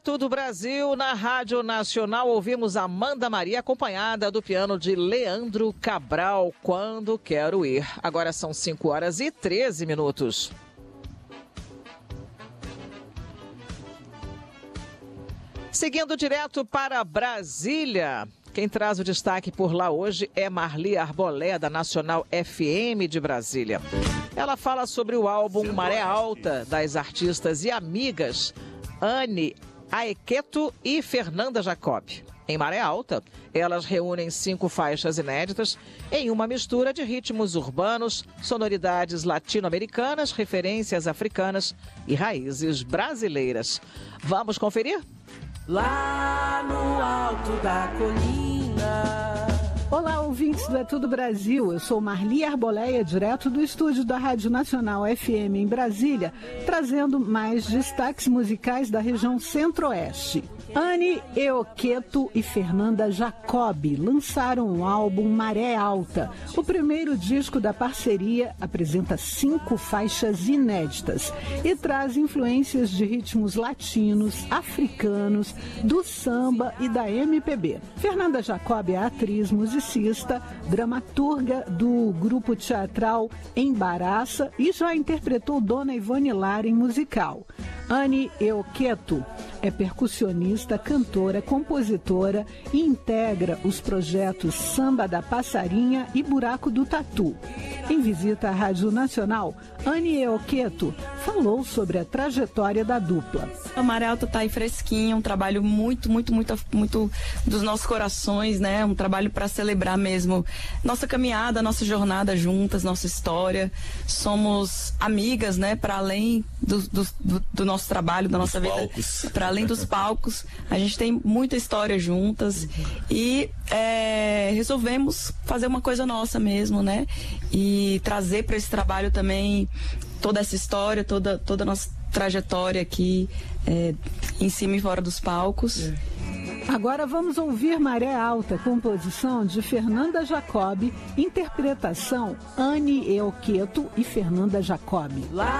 Tudo Brasil, na Rádio Nacional, ouvimos Amanda Maria, acompanhada do piano de Leandro Cabral, Quando Quero Ir. Agora são 5h13. Seguindo direto para Brasília, quem traz o destaque por lá hoje é Marli Arbolé, da Nacional FM de Brasília. Ela fala sobre o álbum Maré Alta, das artistas e amigas Anne Aequeto e Fernanda Jacob. Em Maré Alta, elas reúnem 5 faixas inéditas em uma mistura de ritmos urbanos, sonoridades latino-americanas, referências africanas e raízes brasileiras. Vamos conferir? Lá no alto da colina. Olá, ouvintes do É Tudo Brasil. Eu sou Marli Arboleia, direto do estúdio da Rádio Nacional FM em Brasília, trazendo mais destaques musicais da região Centro-Oeste. Anne Aequeto e Fernanda Jacob lançaram o álbum Maré Alta. O primeiro disco da parceria apresenta 5 faixas inéditas e traz influências de ritmos latinos, africanos, do samba e da MPB. Fernanda Jacob é atriz, musicista, dramaturga do grupo teatral Embaraça e já interpretou Dona Ivone Lara em musical. Anne Aequeto é percussionista, cantora, compositora e integra os projetos Samba da Passarinha e Buraco do Tatu. Em visita à Rádio Nacional, Anne Aequeto falou sobre a trajetória da dupla. A Maré Alta tá aí fresquinho, um trabalho muito dos nossos corações, né? Um trabalho para celebrar mesmo nossa caminhada, nossa jornada juntas, nossa história. Somos amigas, né? Para além do nosso trabalho, da nossa vida, para além dos palcos, a gente tem muita história juntas e resolvemos fazer uma coisa nossa mesmo, né? E trazer para esse trabalho também toda essa história, toda a nossa trajetória aqui em cima e fora dos palcos. Agora vamos ouvir Maré Alta, composição de Fernanda Jacob, interpretação Anne Aequeto e Fernanda Jacob.